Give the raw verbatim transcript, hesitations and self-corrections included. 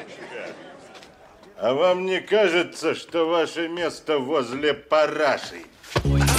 Пашка, а вам не кажется, что ваше место возле параши?